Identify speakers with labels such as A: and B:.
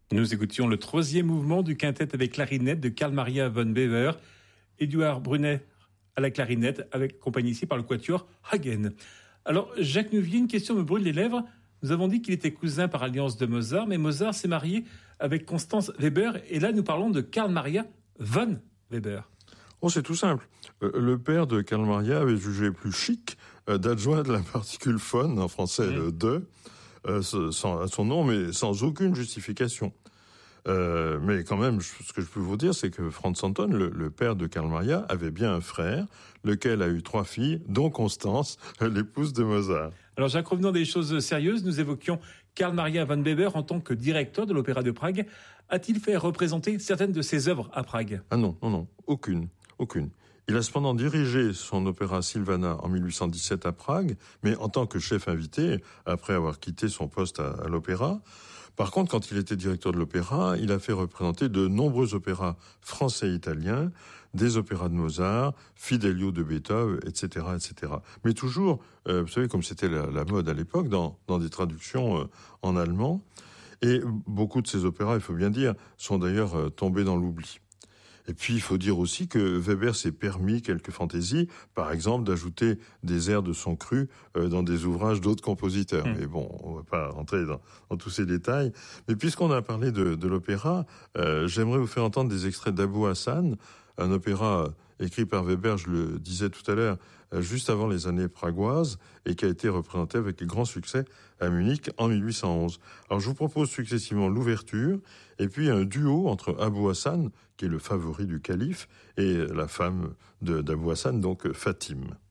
A: Nous écoutions le 3e mouvement du quintet avec clarinette de Carl Maria von Weber, Édouard Brunet à la clarinette, accompagné ici par le quatuor Hagen. Alors, Jacques Nouvier, une question me brûle les lèvres. Nous avons dit qu'il était cousin par alliance de Mozart, mais Mozart s'est marié avec Constance Weber, et là nous parlons de Carl Maria von Weber.
B: Oh, c'est tout simple. Le père de Carl Maria avait jugé plus chic d'adjoindre la particule von, en français de, à son nom, mais sans aucune justification. Mais quand même, ce que je peux vous dire, c'est que Franz Anton, le père de Carl Maria, avait bien un frère, lequel a eu 3 filles, dont Constance, l'épouse de Mozart.
A: Alors Jacques, revenons des choses sérieuses, nous évoquions Carl Maria von Weber en tant que directeur de l'Opéra de Prague. A-t-il fait représenter certaines de ses œuvres à Prague ?
B: Ah non, aucune. Il a cependant dirigé son opéra Silvana en 1817 à Prague, mais en tant que chef invité, après avoir quitté son poste à l'opéra. Par contre, quand il était directeur de l'opéra, il a fait représenter de nombreux opéras français et italiens, des opéras de Mozart, Fidelio de Beethoven, etc., etc. Mais toujours, vous savez, comme c'était la mode à l'époque, dans des traductions en allemand. Et beaucoup de ces opéras, il faut bien dire, sont d'ailleurs tombés dans l'oubli. Et puis, il faut dire aussi que Weber s'est permis quelques fantaisies, par exemple, d'ajouter des airs de son cru dans des ouvrages d'autres compositeurs. Mais bon, on va pas rentrer dans tous ces détails. Mais puisqu'on a parlé de l'opéra, j'aimerais vous faire entendre des extraits d'Abou Hassan, un opéra écrit par Weber, je le disais tout à l'heure, juste avant les années pragoises, et qui a été représenté avec grand succès à Munich en 1811. Alors je vous propose successivement l'ouverture, et puis un duo entre Abou Hassan, qui est le favori du calife, et la femme d'Abou Hassan, donc Fatime.